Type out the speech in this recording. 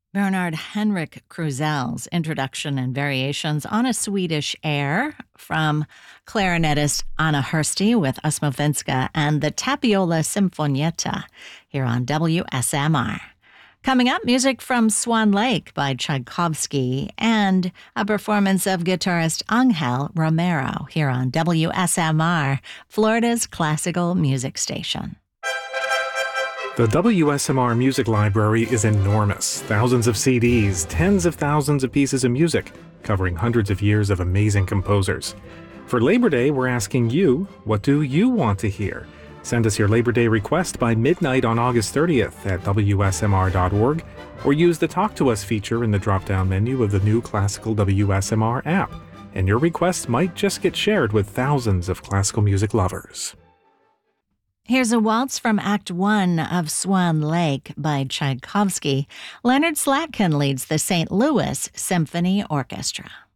Bernard Henrik Krusel's introduction and variations on a Swedish air from clarinetist Anna Hursti with Osmovinska and the Tapiola Sinfonietta here on WSMR. Coming up, music from Swan Lake by Tchaikovsky and a performance of guitarist Angel Romero here on WSMR, Florida's classical music station. The WSMR Music Library is enormous. Thousands of CDs, tens of thousands of pieces of music, covering hundreds of years of amazing composers. For Labor Day, we're asking you, what do you want to hear? Send us your Labor Day request by midnight on August 30th at WSMR.org, or use the Talk to Us feature in the drop-down menu of the new Classical WSMR app, and your request might just get shared with thousands of classical music lovers. Here's a waltz from Act 1 of Swan Lake by Tchaikovsky. Leonard Slatkin leads the St. Louis Symphony Orchestra.